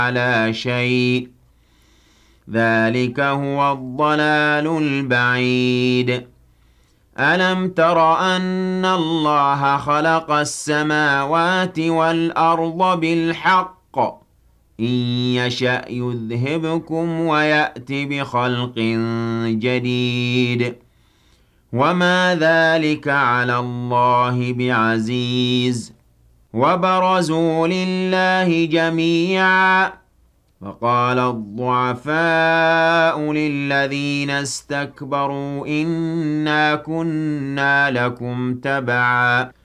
على شيء ذلك هو الضلال البعيد ألم تر أن الله خلق السماوات والأرض بالحق إن يشأ يذهبكم ويأت بخلق جديد وما ذلك على الله بعزيز وبرزوا لله جميعا فقال الضعفاء للذين استكبروا إنا كنا لكم تبعا